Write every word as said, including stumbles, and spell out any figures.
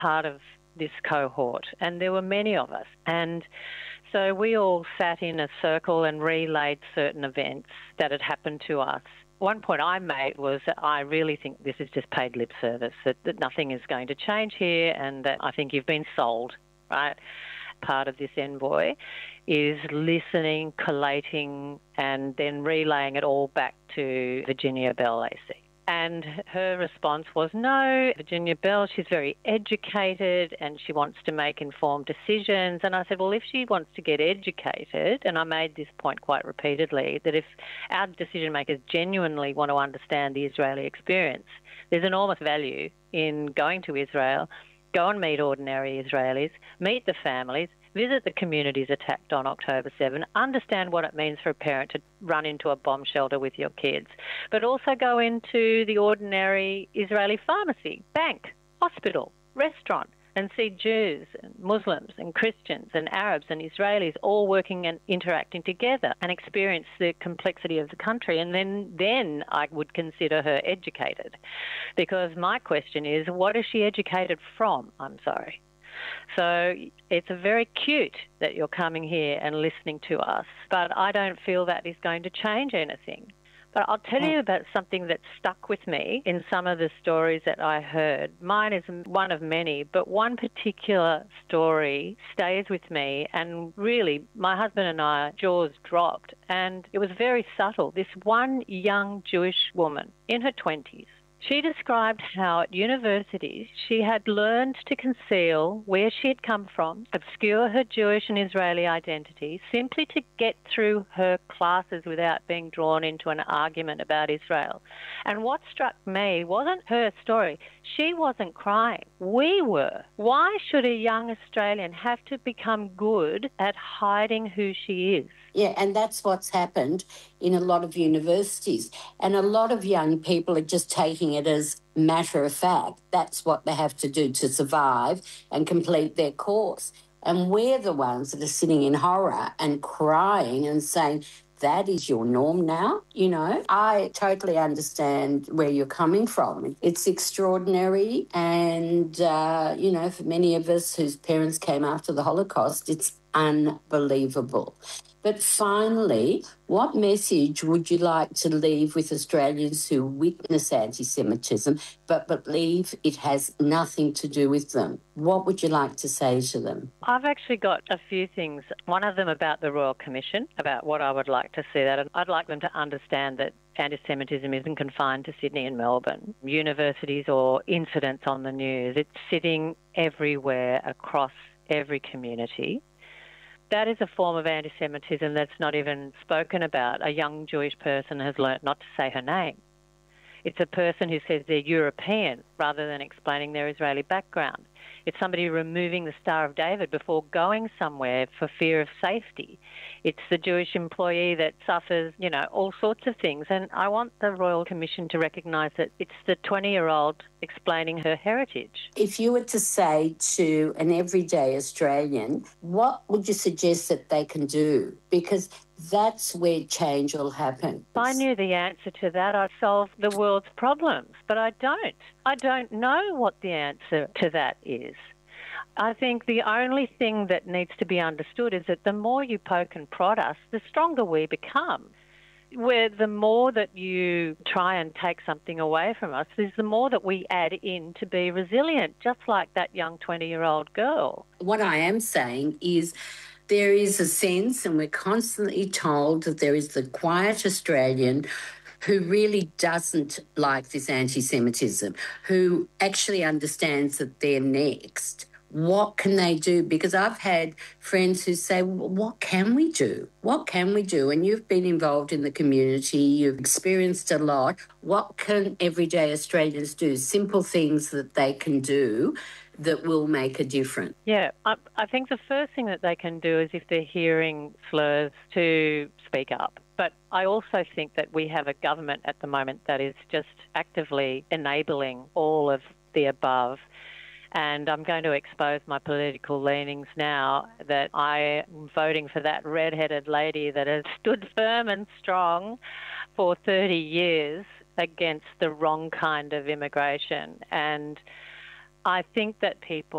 part of this cohort, and there were many of us. And so we all sat in a circle and relayed certain events that had happened to us. One point I made was that I really think this is just paid lip service, that, that nothing is going to change here, and that I think you've been sold, right? Part of this envoy is listening, collating, and then relaying it all back to Virginia Bell Lacey. And her response was, no, Virginia Bell, she's very educated and she wants to make informed decisions. And I said, well, if she wants to get educated, and I made this point quite repeatedly, that if our decision makers genuinely want to understand the Israeli experience, there's enormous value in going to Israel, go and meet ordinary Israelis, meet the families, visit the communities attacked on October seventh, understand what it means for a parent to run into a bomb shelter with your kids, but also go into the ordinary Israeli pharmacy, bank, hospital, restaurant, and see Jews and Muslims and Christians and Arabs and Israelis all working and interacting together and experience the complexity of the country. And then, then I would consider her educated. Because my question is, what is she educated from? I'm sorry. So it's very cute that you're coming here and listening to us, but I don't feel that is going to change anything. But I'll tell you about something that stuck with me in some of the stories that I heard. Mine is one of many, but one particular story stays with me, and really my husband and I, jaws dropped, and it was very subtle. This one young Jewish woman in her twenties, she described how at universities she had learned to conceal where she had come from, obscure her Jewish and Israeli identity, simply to get through her classes without being drawn into an argument about Israel. And what struck me wasn't her story. She wasn't crying. We were. Why should a young Australian have to become good at hiding who she is? Yeah, and that's what's happened in a lot of universities. And a lot of young people are just taking it as matter of fact. That's what they have to do to survive and complete their course. And we're the ones that are sitting in horror and crying and saying, that is your norm now, you know. I totally understand where you're coming from. It's extraordinary and, uh, you know, for many of us whose parents came after the Holocaust, it's unbelievable. But finally, what message would you like to leave with Australians who witness anti-Semitism but believe it has nothing to do with them? What would you like to say to them? I've actually got a few things. One of them about the Royal Commission, about what I would like to see that. I'd like them to understand that anti-Semitism isn't confined to Sydney and Melbourne, universities or incidents on the news. It's sitting everywhere across every community. That is a form of anti-Semitism that's not even spoken about. A young Jewish person has learnt not to say her name. It's a person who says they're European rather than explaining their Israeli background. It's somebody removing the Star of David before going somewhere for fear of safety. It's the Jewish employee that suffers, you know, all sorts of things. And I want the Royal Commission to recognise that it's the twenty-year-old explaining her heritage. If you were to say to an everyday Australian, what would you suggest that they can do? Because that's where change will happen. If I knew the answer to that, I'd solve the world's problems, but I don't. I don't know what the answer to that is. I think the only thing that needs to be understood is that the more you poke and prod us, the stronger we become. Where the more that you try and take something away from us, is the more that we add in to be resilient, just like that young twenty-year-old girl. What I am saying is there is a sense, and we're constantly told that there is the quiet Australian who really doesn't like this anti-Semitism, who actually understands that they're next. What can they do? Because I've had friends who say, well, what can we do? What can we do? And you've been involved in the community, you've experienced a lot. What can everyday Australians do? Simple things that they can do that will make a difference. Yeah, I, I think the first thing that they can do is, if they're hearing slurs, to speak up. But I also think that we have a government at the moment that is just actively enabling all of the above. And I'm going to expose my political leanings now, that I am voting for that red-headed lady that has stood firm and strong for thirty years against the wrong kind of immigration. And I think that people